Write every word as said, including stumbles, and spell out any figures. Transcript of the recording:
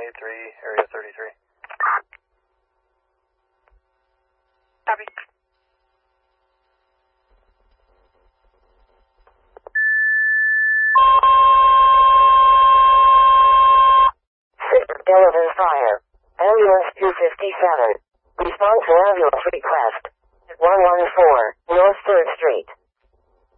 eighty-three, area thirty-three. Copy. Delavan Fire. Ambulance two fifty-seven. Response to ambulance request. one one four, North third Street.